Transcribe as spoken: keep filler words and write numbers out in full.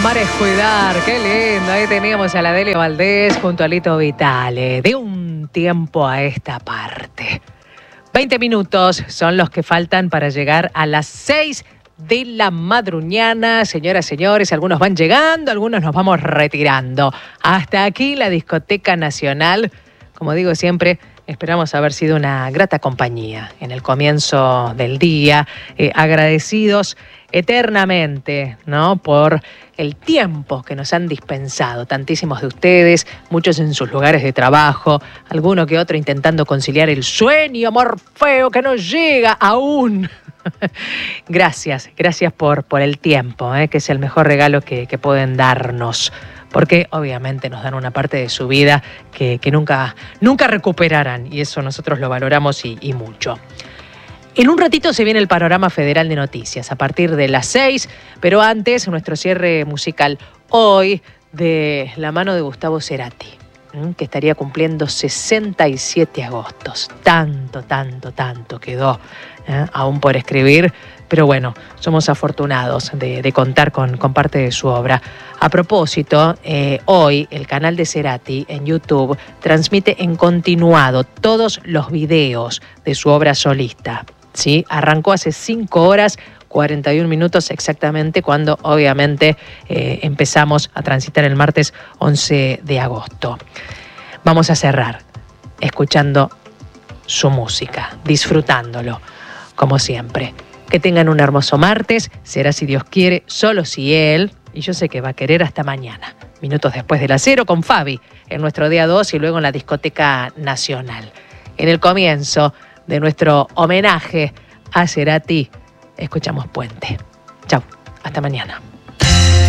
Amar es cuidar, qué lindo. Ahí teníamos a la Delia Valdés junto a Lito Vitale. De un tiempo a esta parte. veinte minutos son los que faltan para llegar a las seis de la madruñana. Señoras, señores, algunos van llegando, algunos nos vamos retirando. Hasta aquí la Discoteca Nacional. Como digo siempre, esperamos haber sido una grata compañía en el comienzo del día. Eh, agradecidos eternamente, ¿no?, por el tiempo que nos han dispensado tantísimos de ustedes, muchos en sus lugares de trabajo, alguno que otro intentando conciliar el sueño morfeo que no llega aún. Gracias, gracias por, por el tiempo, ¿eh? Que es el mejor regalo que, que pueden darnos, porque obviamente nos dan una parte de su vida que, que nunca, nunca recuperarán, y eso nosotros lo valoramos y, y mucho. En un ratito se viene el panorama federal de noticias a partir de las seis, pero antes nuestro cierre musical hoy de la mano de Gustavo Cerati, que estaría cumpliendo sesenta y siete agostos. Tanto, tanto, tanto quedó ¿eh? aún por escribir, pero bueno, somos afortunados de, de contar con, con parte de su obra. A propósito, eh, hoy el canal de Cerati en YouTube transmite en continuado todos los videos de su obra solista. ¿Sí? Arrancó hace cinco horas, cuarenta y un minutos exactamente, cuando obviamente eh, empezamos a transitar el martes once de agosto. Vamos a cerrar escuchando su música, disfrutándolo, como siempre. Que tengan un hermoso martes, será si Dios quiere, solo si Él, y yo sé que va a querer, hasta mañana. Minutos después de las cero con Fabi, en nuestro día dos y luego en la Discoteca Nacional. En el comienzo de nuestro homenaje a Cerati, escuchamos Puente. Chau, hasta mañana.